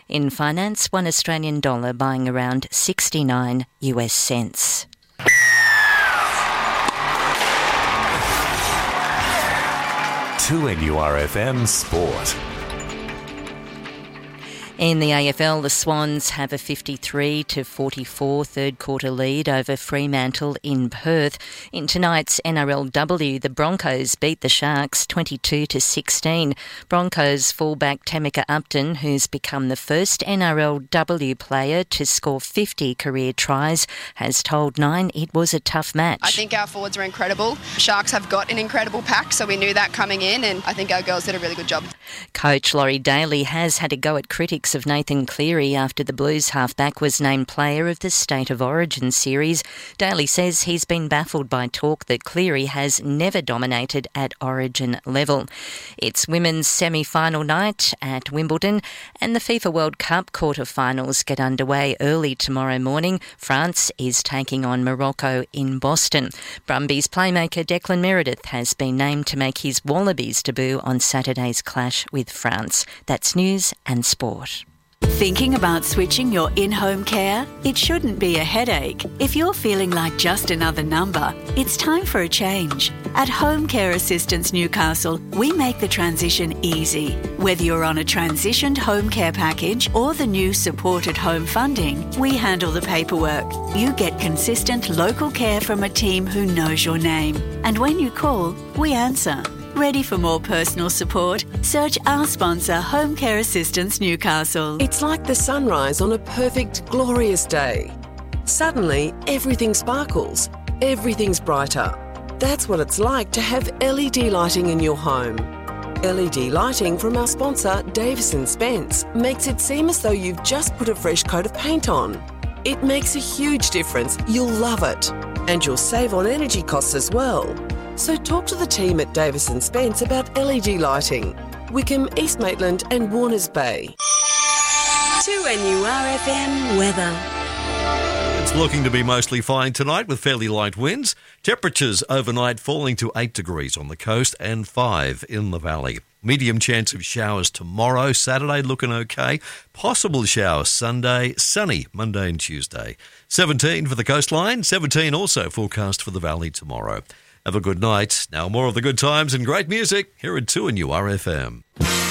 In finance, $1 Australian buying around 69 US cents. To NURFM Sport. In the AFL, the Swans have a 53-44 third-quarter lead over Fremantle in Perth. In tonight's NRLW, the Broncos beat the Sharks 22-16. Broncos fullback Tamika Upton, who's become the first NRLW player to score 50 career tries, has told Nine it was a tough match. I think our forwards were incredible. Sharks have got an incredible pack, so we knew that coming in, and I think our girls did a really good job. Coach Laurie Daly has had a go at critics of Nathan Cleary after the Blues halfback was named player of the State of Origin series. Daly says he's been baffled by talk that Cleary has never dominated at Origin level. It's women's semi-final night at Wimbledon, and the FIFA World Cup quarter-finals get underway early tomorrow morning. France is taking on Morocco in Boston. Brumbies playmaker Declan Meredith has been named to make his Wallabies debut on Saturday's clash with France. That's news and sport. Thinking about switching your in-home care? It shouldn't be a headache. If you're feeling like just another number, it's time for a change. At Home Care Assistance Newcastle, we make the transition easy. Whether you're on a transitioned home care package or the new supported home funding, we handle the paperwork. You get consistent local care from a team who knows your name. And when you call, we answer. Ready for more personal support? Search our sponsor, Home Care Assistance Newcastle. It's like the sunrise on a perfect, glorious day. Suddenly, everything sparkles. Everything's brighter. That's what it's like to have LED lighting in your home. LED lighting from our sponsor, Davis & Spence, makes it seem as though you've just put a fresh coat of paint on. It makes a huge difference. You'll love it. And you'll save on energy costs as well. So talk to the team at Davis & Spence about LED lighting. Wickham, East Maitland and Warners Bay. To NURFM weather. It's looking to be mostly fine tonight with fairly light winds. Temperatures overnight falling to 8 degrees on the coast and 5 in the valley. Medium chance of showers tomorrow. Saturday looking okay. Possible showers Sunday. Sunny Monday and Tuesday. 17 for the coastline. 17 also forecast for the valley tomorrow. Have a good night. Now more of the good times and great music here at 2NURFM.